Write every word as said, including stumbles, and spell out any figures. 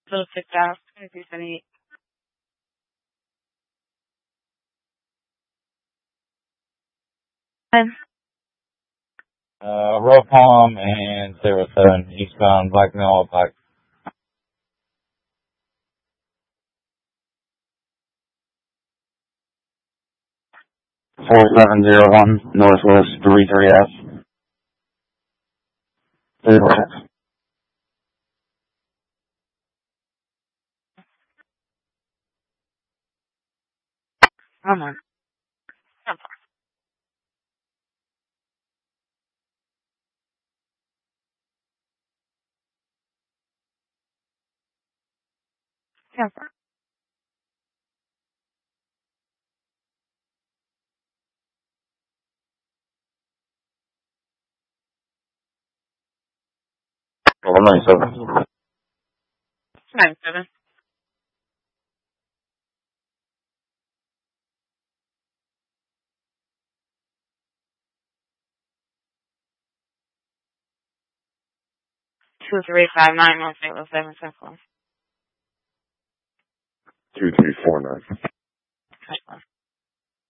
Little TikTok. twenty-three seventy-eight. Uh, Rough Palm and zero seven eastbound Black Mill Pike. four seven zero one Northwest three three S. zero six. Come on. Come on. one nine seven. nine seven. two three five nine one zero seven seven. two three four nine.